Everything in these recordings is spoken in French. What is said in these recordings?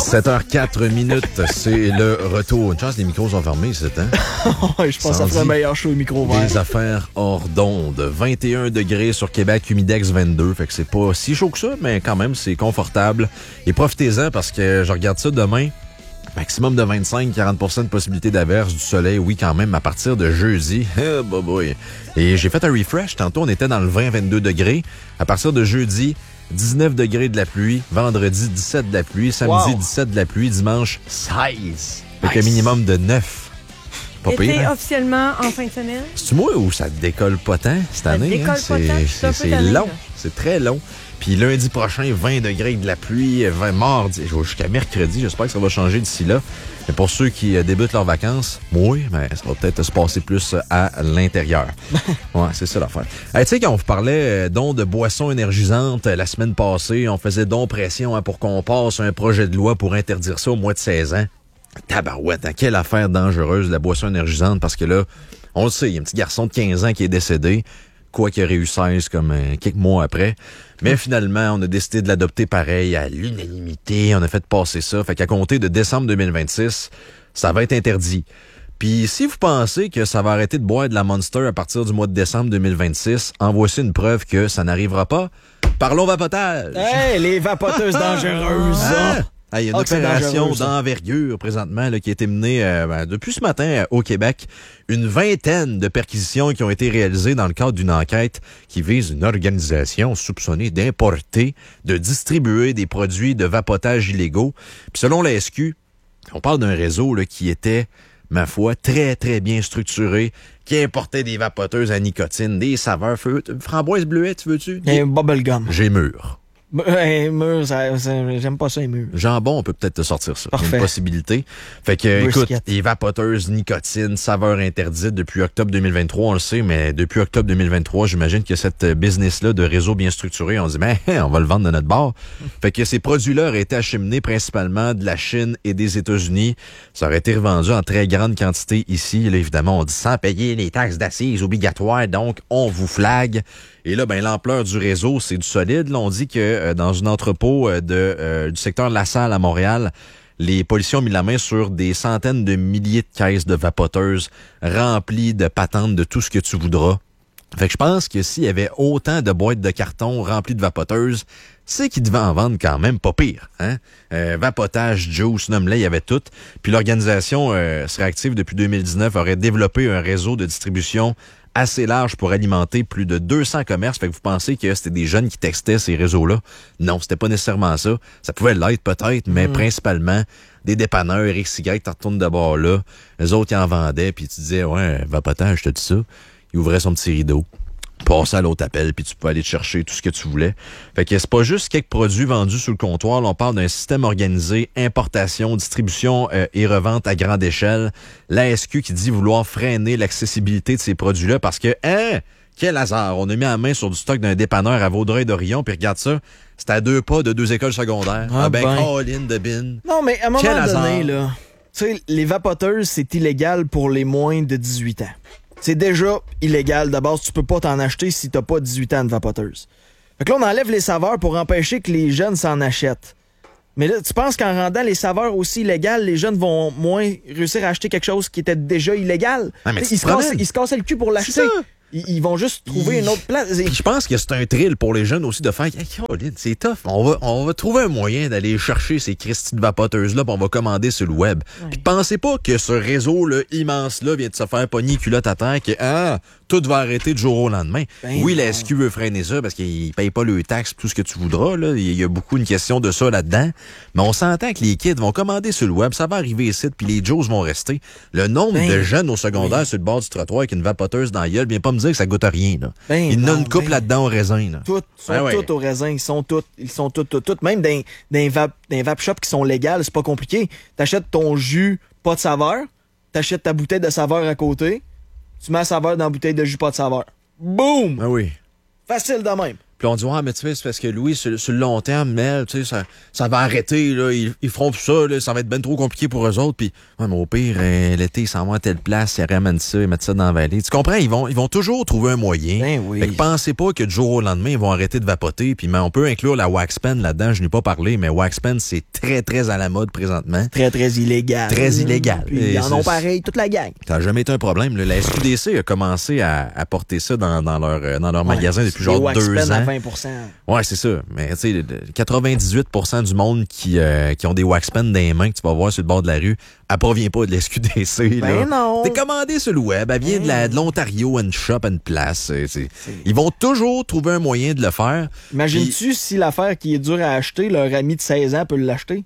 7h04, c'est le retour. Une chance, les micros sont fermés, c'est hein? Je pense que ça ferait un meilleur show, micro ouvert. Des affaires hors d'onde. 21 degrés sur Québec, Humidex 22. Fait que c'est pas si chaud que ça, mais quand même, c'est confortable. Et profitez-en parce que je regarde ça demain. Maximum de 25-40% de possibilité d'averse, du soleil, oui, quand même, à partir de jeudi. Et j'ai fait un refresh. Tantôt, on était dans le 20-22 degrés. À partir de jeudi, 19 degrés de la pluie. Vendredi, 17 de la pluie. Samedi, 17 de la pluie. Dimanche, 16. Avec un minimum de 9. Pas Été pire, hein? officiellement en fin de semaine. C'est-tu moi ou ça décolle pas tant cette année? Décolle pas tant, C'est long. C'est très long. Puis lundi prochain, 20 degrés de la pluie, 20 mardi, jusqu'à mercredi. J'espère que ça va changer d'ici là. Mais pour ceux qui débutent leurs vacances, oui, mais ça va peut-être se passer plus à l'intérieur. Ouais, c'est ça l'affaire. Tu sais, quand on vous parlait don de boissons énergisantes la semaine passée, on faisait don pression pour qu'on passe un projet de loi pour interdire ça au moins de 16 ans. Tabarouette, hein, quelle affaire dangereuse, la boisson énergisante, parce que là, on le sait, il y a un petit garçon de 15 ans qui est décédé, quoi qu'il aurait eu 16 comme quelques mois après. Mais finalement, on a décidé de l'adopter pareil à l'unanimité. On a fait passer ça. Fait qu'à compter de décembre 2026, ça va être interdit. Puis si vous pensez que ça va arrêter de boire de la Monster à partir du mois de décembre 2026, en voici une preuve que ça n'arrivera pas. Parlons vapotage! Hey, les vapoteuses dangereuses! Hein? Il y a une opération d'envergure présentement là, qui a été menée depuis ce matin au Québec. Une vingtaine de perquisitions qui ont été réalisées dans le cadre d'une enquête qui vise une organisation soupçonnée d'importer, de distribuer des produits de vapotage illégaux. Puis selon la SQ, on parle d'un réseau là, qui était, ma foi, très, très bien structuré, qui importait des vapoteuses à nicotine, des saveurs framboise bleuet, tu veux-tu? Et bubblegum. J'ai mûr. Mûr, j'aime pas ça, les mûrs. Jambon, on peut peut-être te sortir ça. Parfait. Il y a une possibilité. Fait que, écoute, les vapoteuses, nicotine, saveur interdite depuis octobre 2023, on le sait, mais depuis octobre 2023, j'imagine que cette business-là de réseau bien structuré, on dit, mais on va le vendre de notre bord. Fait que ces produits-là auraient été acheminés principalement de la Chine et des États-Unis. Ça aurait été revendu en très grande quantité ici. Là, évidemment, on dit sans payer les taxes d'assises obligatoires, donc on vous flague. Et là, ben l'ampleur du réseau, c'est du solide. Là, on dit que dans un entrepôt du secteur La Salle à Montréal, les policiers ont mis la main sur des centaines de milliers de caisses de vapoteuses remplies de patentes de tout ce que tu voudras. Fait que je pense que s'il y avait autant de boîtes de carton remplies de vapoteuses, c'est qu'ils devaient en vendre quand même pas pire. Hein? Vapotage, juice, nomme-les, il y avait tout. Puis l'organisation serait active depuis 2019, aurait développé un réseau de distribution assez large pour alimenter plus de 200 commerces. Fait que vous pensez que c'était des jeunes qui textaient ces réseaux-là? Non, c'était pas nécessairement ça. Ça pouvait l'être peut-être, mais principalement des dépanneurs, XY, tu retournes de bord là. Les autres, ils en vendaient, puis tu disais, ouais, vapotage, je te dis ça. Il ouvrait son petit rideau, passait à l'autre appel, puis tu peux aller te chercher tout ce que tu voulais. Fait que c'est pas juste quelques produits vendus sur le comptoir. Là, on parle d'un système organisé, importation, distribution et revente à grande échelle. La SQ qui dit vouloir freiner l'accessibilité de ces produits-là parce que, quel hasard! On a mis la main sur du stock d'un dépanneur à Vaudreuil-Dorion, puis regarde ça, c'est à 2 pas de 2 écoles secondaires. Caroline de Bin. Non, mais à un moment donné, là, tu sais, les vapoteuses, c'est illégal pour les moins de 18 ans. C'est déjà illégal. De base, tu peux pas t'en acheter si t'as pas 18 ans de vapoteuse. Fait que là, on enlève les saveurs pour empêcher que les jeunes s'en achètent. Mais là, tu penses qu'en rendant les saveurs aussi illégales, les jeunes vont moins réussir à acheter quelque chose qui était déjà illégal? Ah, mais ils se cassaient le cul pour l'acheter. Ils vont juste trouver une autre place. Je pense que c'est un thrill pour les jeunes aussi de faire Caroline, c'est tough. On va trouver un moyen d'aller chercher ces Christy de vapoteuses-là, puis on va commander sur le web. Ouais. Puis pensez pas que ce réseau-là, immense-là, vient de se faire pogner culotte à terre, que tout va arrêter du jour au lendemain. Oui, la SQ veut freiner ça parce qu'ils payent pas le taxe, tout ce que tu voudras. Là. Il y a beaucoup une question de ça là-dedans. Mais on s'entend que les kids vont commander sur le web, ça va arriver ici, puis les Joes vont rester. Le nombre de jeunes au secondaire sur le bord du trottoir avec une vapoteuse dans la gueule, viens pas me dire que ça goûte à rien. Là. Il y en a une couple là-dedans au raisin. Là. Toutes sont toutes au raisin. Ils sont toutes. Même dans vape shops qui sont légales, c'est pas compliqué. T'achètes ton jus, pas de saveur. T'achètes ta bouteille de saveur à côté. Tu mets la saveur dans la bouteille de jus pas de saveur. Boum! Ah oui. Facile de même. Puis on dit, ouais, mais tu sais, c'est parce que Louis, sur le long terme, Mel, tu sais, ça va arrêter, là. Ils feront plus ça, là. Ça va être ben trop compliqué pour eux autres. Puis, ouais, mais au pire, l'été, ils s'en vont à telle place, ils ramènent ça, ils mettent ça dans la vallée. Tu comprends? Ils vont toujours trouver un moyen. Ben oui. Fait que pensez pas que du jour au lendemain, ils vont arrêter de vapoter. Puis, mais on peut inclure la wax pen là-dedans. Je n'ai pas parlé, mais wax pen, c'est très, très à la mode présentement. Très, très illégal. Très illégal. Puis, ils en ont pareil, toute la gang. Ça n'a jamais été un problème. Là. La SQDC a commencé à porter ça dans leur magasin depuis genre 2 ans. À 20%. Ouais, c'est ça. Mais tu sais, 98% du monde qui ont des wax pens dans les mains que tu vas voir sur le bord de la rue, elle provient pas de la SQDC. Ben là. non. T'es commandé sur le web, elle vient de l'Ontario, une shop, une place. Ils vont toujours trouver un moyen de le faire. Imagines-tu si l'affaire qui est dure à acheter, leur ami de 16 ans peut l'acheter?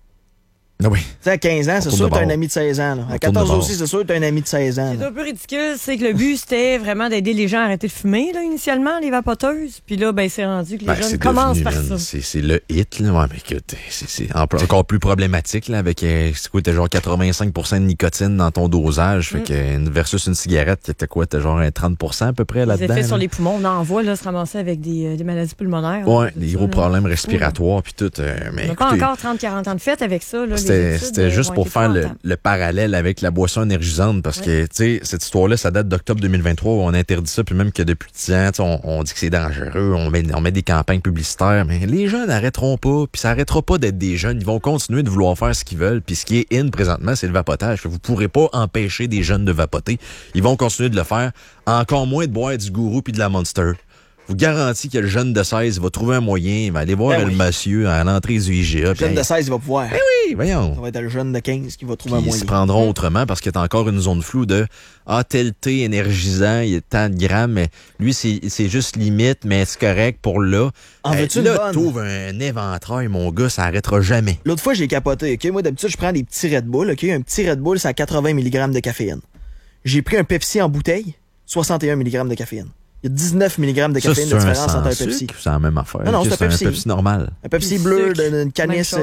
Ah oui. Tu sais, à 15 ans, c'est sûr que t'as un ami de 16 ans. Là. À 14 aussi, c'est sûr que t'as un ami de 16 ans. C'est un peu ridicule. C'est que le but, c'était vraiment d'aider les gens à arrêter de fumer, là, initialement, les vapoteuses. Puis là, ben, c'est rendu que les jeunes commencent par ça. C'est le hit, là. Ouais, mais écoute, c'est encore plus problématique, là, avec, t'as genre 85% de nicotine dans ton dosage. Fait que, versus une cigarette, t'as quoi? T'as genre 30% à peu près là-dedans. Les effets sur les poumons, on en voit, là, se ramasser avec des maladies pulmonaires. Ouais, des gros problèmes respiratoires, puis tout. Mais on n'a pas encore 30-40 ans de fête avec ça, là. C'était juste pour faire le parallèle avec la boisson énergisante parce que, tu sais, cette histoire-là, ça date d'octobre 2023 où on interdit ça, puis même que depuis 10 ans, on dit que c'est dangereux, on met des campagnes publicitaires, mais les jeunes n'arrêteront pas, puis ça arrêtera pas d'être des jeunes. Ils vont continuer de vouloir faire ce qu'ils veulent, puis ce qui est in présentement, c'est le vapotage. Vous pourrez pas empêcher des jeunes de vapoter. Ils vont continuer de le faire, encore moins de boire du gourou puis de la Monster. Vous garantis que le jeune de 16 va trouver un moyen, il va aller voir le monsieur à l'entrée du IGA. Le jeune de 16, il va pouvoir. Eh oui, voyons. Ça va être le jeune de 15 qui va trouver un moyen. Ils se prendront autrement parce qu'il y a encore une zone floue de tel thé énergisant, il y a tant de grammes, mais lui, c'est juste limite, mais c'est correct pour là. En veux-tu une là, bonne? t'ouvres un éventail, mon gars, ça arrêtera jamais. L'autre fois, j'ai capoté. Ok, moi, d'habitude, je prends des petits Red Bull. Ok, un petit Red Bull, c'est à 80 mg de caféine. J'ai pris un Pepsi en bouteille, 61 mg de caféine. Il y a 19 mg de caféine de différence entre un Pepsi. C'est la même affaire. Non, c'est un Pepsi normal. Un Pepsi bleu d'une canisse,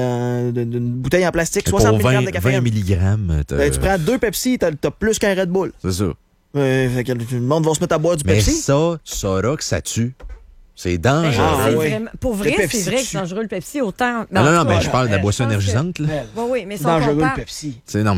d'une bouteille en plastique, 60 mg de caféine. 20 mg. Tu prends 2 Pepsi, t'as plus qu'un Red Bull. C'est ça. Fait que le monde va se mettre à boire du Pepsi. Mais ça que ça tue. C'est dangereux. Pour vrai, c'est vrai que c'est dangereux le Pepsi autant. Non, mais je parle de la boisson énergisante. Oui, mais c'est dangereux le Pepsi.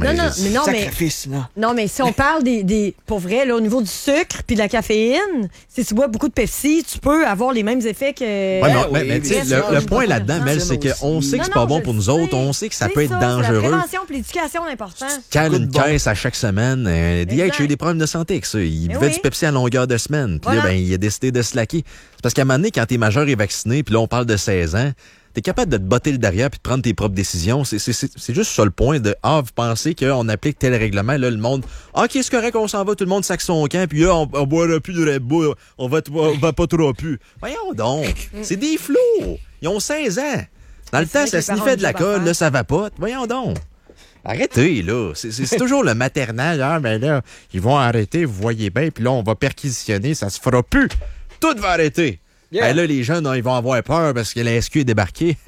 Sacrifice, là. Non, mais si on parle pour vrai, là, au niveau du sucre puis de la caféine, si tu bois beaucoup de Pepsi, tu peux avoir les mêmes effets que. Mais tu sais, le point là-dedans, Mel, c'est qu'on sait que c'est pas bon pour nous autres, on sait que ça peut être dangereux. La prévention et l'éducation, c'est important. Cale une caisse à chaque semaine. J'ai eu des problèmes de santé avec ça. Il buvait du Pepsi à longueur de semaine. Puis là, il a décidé de slacker. C'est parce qu'à un moment donné, quand t'es majeur et vacciné, puis là, on parle de 16 ans, t'es capable de te botter le derrière puis de prendre tes propres décisions. C'est juste ça le point de vous pensez qu'on applique tel règlement, là, le monde, OK, c'est correct, on s'en va, tout le monde sac son camp, puis là, on boira plus de Red Bull, on va pas trop plus. Voyons donc, c'est des flots. Ils ont 16 ans. Dans le temps, ça sniffait de la colle, là, ça vapote. Voyons donc. Arrêtez, là. C'est toujours le maternel. Ah, mais là, ils vont arrêter, vous voyez bien, puis là, on va perquisitionner, ça se fera plus. Tout va arrêter. Yeah. Là, les jeunes, ils vont avoir peur parce que la SQ est débarquée.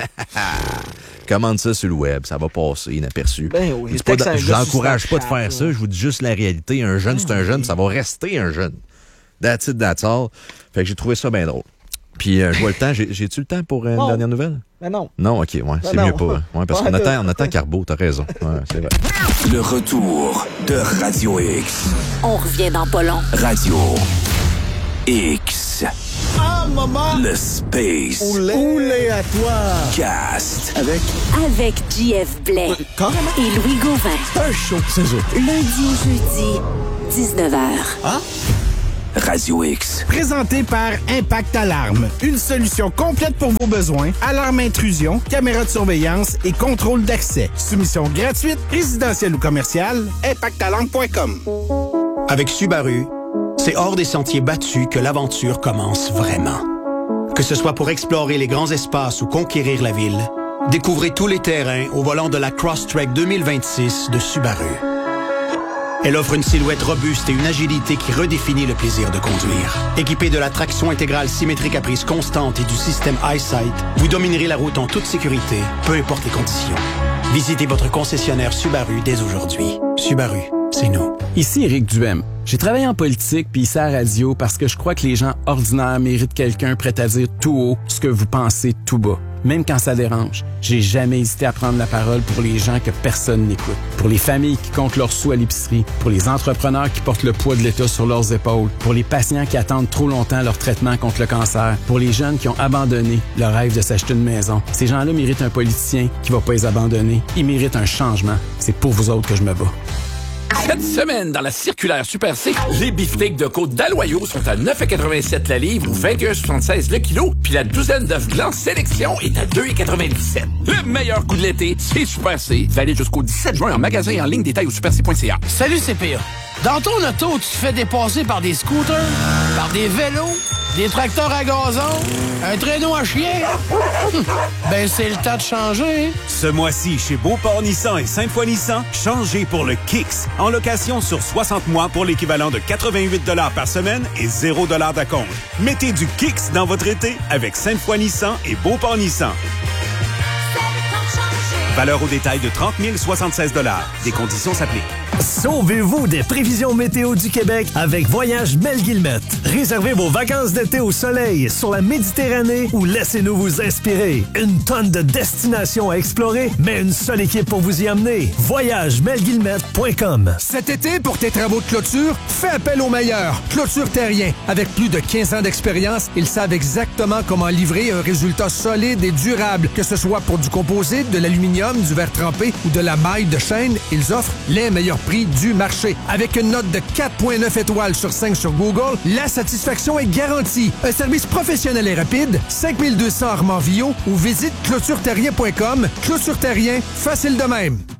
Commande ça sur le web, ça va passer inaperçu. Ben oui, je vous encourage pas de faire ça, je vous dis juste la réalité. Un jeune, c'est un jeune, ça va rester un jeune. That's it, that's all. Fait que j'ai trouvé ça bien drôle. Puis, je vois le temps. J'ai-tu le temps pour une dernière nouvelle? Ben non. Non, OK, ouais, c'est mieux pas. Ouais, parce qu'on attend Carbo, t'as raison. Ouais, c'est vrai. Le retour de Radio X. On revient dans pas long. Radio X. Ah, maman! Le Space. Oulé à toi! Cast. Avec JF Blais. Carrément. Et Louis Gauvin. C'est un show, c'est ça. Lundi au jeudi, 19h. Ah? Radio X. Présenté par Impact Alarme. Une solution complète pour vos besoins. Alarme intrusion, caméra de surveillance et contrôle d'accès. Soumission gratuite, résidentielle ou commerciale. ImpactAlarme.com. Avec Subaru, c'est hors des sentiers battus que l'aventure commence vraiment. Que ce soit pour explorer les grands espaces ou conquérir la ville, découvrez tous les terrains au volant de la Crosstrek 2026 de Subaru. Elle offre une silhouette robuste et une agilité qui redéfinit le plaisir de conduire. Équipée de la traction intégrale symétrique à prise constante et du système EyeSight, vous dominerez la route en toute sécurité, peu importe les conditions. Visitez votre concessionnaire Subaru dès aujourd'hui. Subaru, c'est nous. Ici Éric Duhem. J'ai travaillé en politique puis ici à la radio parce que je crois que les gens ordinaires méritent quelqu'un prêt à dire tout haut ce que vous pensez tout bas. Même quand ça dérange, j'ai jamais hésité à prendre la parole pour les gens que personne n'écoute. Pour les familles qui comptent leurs sous à l'épicerie, pour les entrepreneurs qui portent le poids de l'État sur leurs épaules, pour les patients qui attendent trop longtemps leur traitement contre le cancer, pour les jeunes qui ont abandonné le rêve de s'acheter une maison. Ces gens-là méritent un politicien qui va pas les abandonner. Ils méritent un changement. C'est pour vous autres que je me bats. Cette semaine, dans la circulaire Super C, les beefsteaks de côte d'Aloyau sont à 9,87 la livre ou 21,76 le kilo, puis la douzaine d'œufs blancs sélection est à 2,97. Le meilleur coup de l'été, c'est Super C. Valide jusqu'au 17 juin en magasin et en ligne, détails au superc.ca. Salut CPA. Dans ton auto, tu te fais dépasser par des scooters, par des vélos, des tracteurs à gazon, un traîneau à chien. Ben, c'est le temps de changer. Ce mois-ci, chez Beauport Nissan et Sainte-Foy Nissan, changez pour le Kicks. En location sur 60 mois pour l'équivalent de 88 $ par semaine et 0 $ d'acompte. Mettez du Kicks dans votre été avec Sainte-Foy Nissan et Beauport Nissan. Valeur au détail de 30 076 $. Des conditions s'appliquent. Sauvez-vous des prévisions météo du Québec avec Voyage Mel Guillemette. Réservez vos vacances d'été au soleil, sur la Méditerranée ou laissez-nous vous inspirer. Une tonne de destinations à explorer, mais une seule équipe pour vous y amener. VoyageMelGuillemette.com. Cet été, pour tes travaux de clôture, fais appel aux meilleurs. Clôture Terrien. Avec plus de 15 ans d'expérience, ils savent exactement comment livrer un résultat solide et durable. Que ce soit pour du composite, de l'aluminium, du verre trempé ou de la maille de chaîne, ils offrent les meilleurs prix du marché. Avec une note de 4,9 étoiles sur 5 sur Google, la satisfaction est garantie. Un service professionnel et rapide, 5200 Armand-Villot ou visite clôtureterrien.com. Clôture Terrien, facile de même.